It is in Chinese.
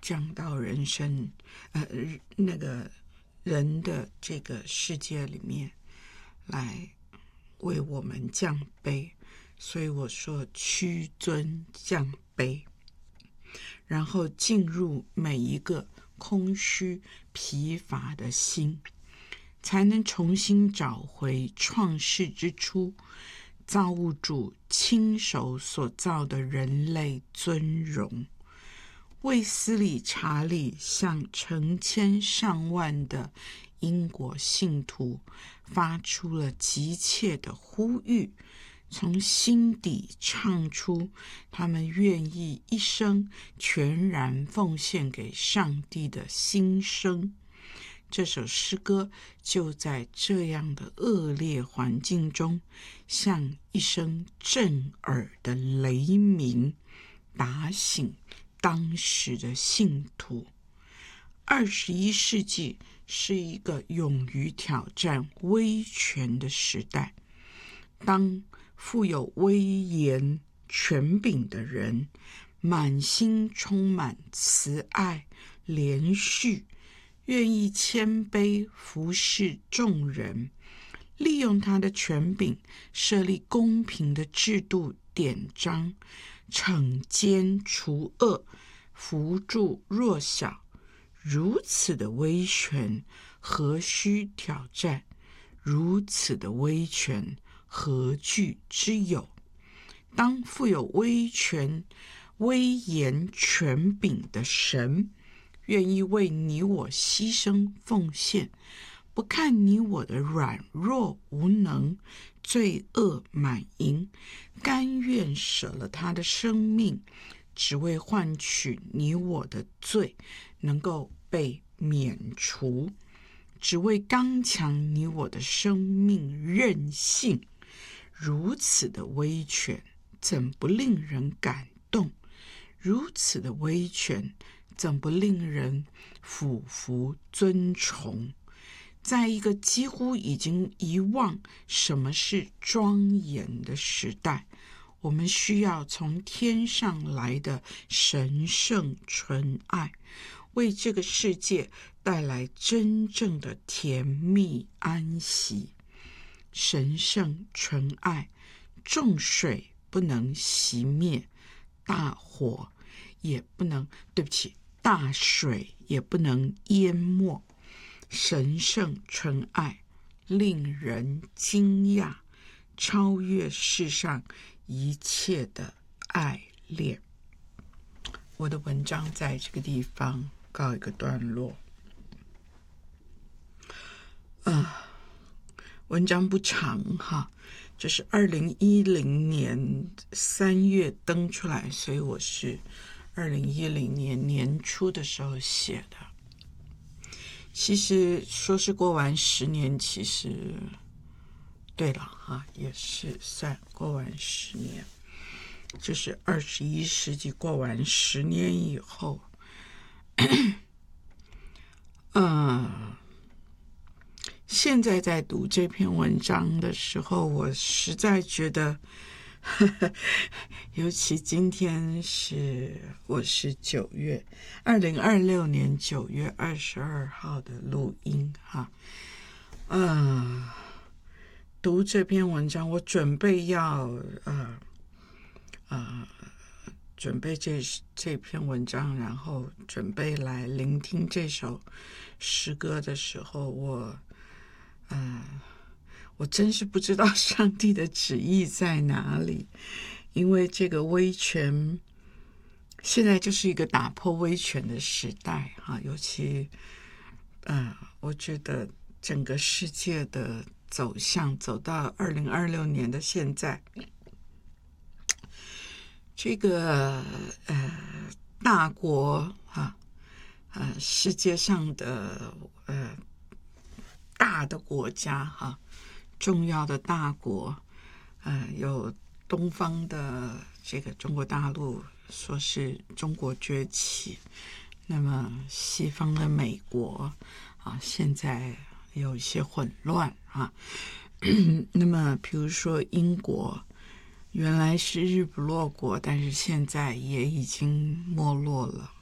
降到人生那个人的这个世界里面来为我们降卑，所以我说屈尊降卑，然后进入每一个空虚疲乏的心，才能重新找回创世之初造物主亲手所造的人类尊荣，为斯里查理向成千上万的英国信徒发出了急切的呼吁，从心底唱出他们愿意一生全然奉献给上帝的心声。这首诗歌就在这样的恶劣环境中，像一声震耳的雷鸣，打醒当时的信徒。21世纪是一个勇于挑战威权的时代，当富有威严权柄的人满心充满慈爱怜恤，愿意谦卑服侍众人，利用他的权柄设立公平的制度典章，惩奸除恶，扶助弱小，如此的威权何须挑战？如此的威权何惧之有？当富有威权威严权柄的神愿意为你我牺牲奉献，不看你我的软弱无能、罪恶满盈，甘愿舍了他的生命，只为换取你我的罪能够被免除，只为刚强你我的生命韧性，如此的威权怎不令人感动？如此的威权怎不令人俯伏尊崇？在一个几乎已经遗忘什么是庄严的时代，我们需要从天上来的神圣纯爱，为这个世界带来真正的甜蜜安息。神圣纯爱，重水不能熄灭，大火也不能，大水也不能淹没。神圣纯爱令人惊讶，超越世上一切的爱恋。我的文章在这个地方告一个段落。文章不长哈，这是2010年3月登出来，所以我是2010年年初的时候写的。其实说是过完10年，其实对了哈，也是算过完10年，就是21世纪过完10年以后，现在在读这篇文章的时候，我实在觉得尤其今天我是2026年9月22号的录音哈，读这篇文章，我准备要准备这篇文章，然后准备来聆听这首诗歌的时候，我真是不知道上帝的旨意在哪里，因为这个威权现在就是一个打破威权的时代哈，尤其我觉得整个世界的走向走到2026年的现在，这个大国世界上的大的国家哈，重要的大国，有东方的这个中国大陆，说是中国崛起，那么西方的美国现在有一些混乱那么比如说英国原来是日不落国，但是现在也已经没落了